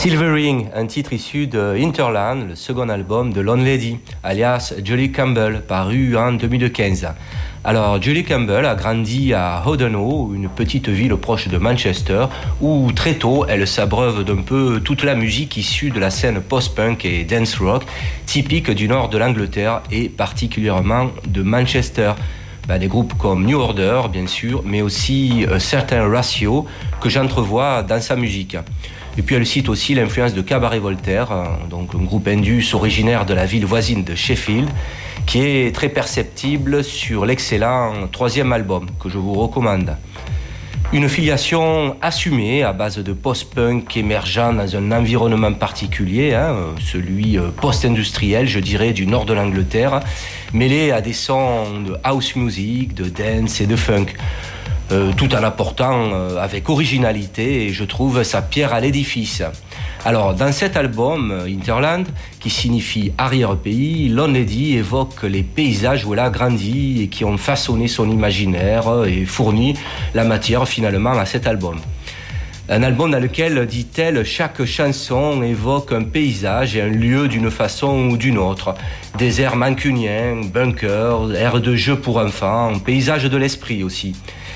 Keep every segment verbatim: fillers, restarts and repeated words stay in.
Silvering, un titre issu de Hinterland, le second album de Lone Lady, alias Julie Campbell, paru en deux mille quinze. Alors, Julie Campbell a grandi à Hodenow, une petite ville proche de Manchester, où très tôt, elle s'abreuve d'un peu toute la musique issue de la scène post-punk et dance rock, typique du nord de l'Angleterre et particulièrement de Manchester. Ben, des groupes comme New Order, bien sûr, mais aussi euh, certains Ratio que j'entrevois dans sa musique. Et puis elle cite aussi l'influence de Cabaret Voltaire, donc un groupe indus originaire de la ville voisine de Sheffield, qui est très perceptible sur l'excellent troisième album que je vous recommande. Une filiation assumée à base de post-punk émergeant dans un environnement particulier, hein, celui post-industriel, je dirais, du nord de l'Angleterre, mêlé à des sons de house music, de dance et de funk. Euh, tout en apportant euh, avec originalité, et je trouve, sa pierre à l'édifice. Alors, dans cet album, Hinterland, qui signifie arrière-pays, Lone Lady évoque les paysages où elle a grandi et qui ont façonné son imaginaire et fourni la matière finalement à cet album. Un album dans lequel, dit-elle, chaque chanson évoque un paysage et un lieu d'une façon ou d'une autre. Désert mancunien, bunker, aire de jeu pour enfants, paysage de l'esprit aussi.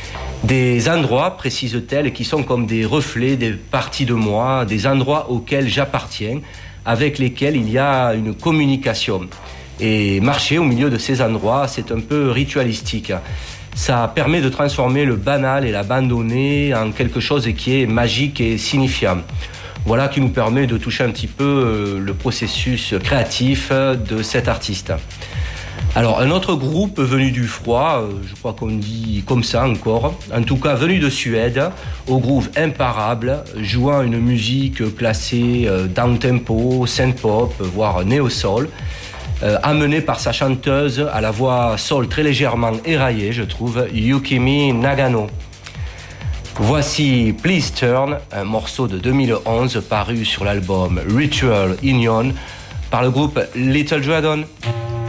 Des endroits, précise-t-elle, qui sont comme des reflets des parties de moi, des endroits auxquels j'appartiens, avec lesquels il y a une communication. Et marcher au milieu de ces endroits, c'est un peu ritualistique. Ça permet de transformer le banal et l'abandonné en quelque chose qui est magique et signifiant. Voilà qui nous permet de toucher un petit peu le processus créatif de cet artiste. Alors, un autre groupe venu du froid, je crois qu'on dit comme ça encore, en tout cas venu de Suède, au groove imparable, jouant une musique classée down-tempo, synth-pop, voire néo-soul, euh, amenée par sa chanteuse à la voix soul très légèrement éraillée, je trouve, Yukimi Nagano. Voici Please Turn, un morceau de deux mille onze paru sur l'album Ritual Union par le groupe Little Dragon.